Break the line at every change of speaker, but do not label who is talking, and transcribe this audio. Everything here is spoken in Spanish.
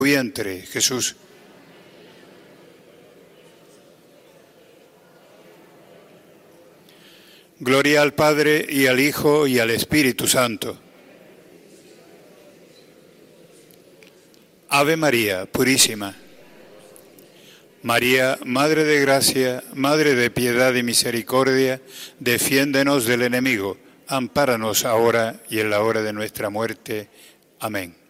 vientre, Jesús. Gloria al Padre, y al Hijo, y al Espíritu Santo. Ave María, purísima. María, Madre de Gracia, Madre de Piedad y Misericordia, defiéndenos del enemigo. Ampáranos ahora y en la hora de nuestra muerte. Amén.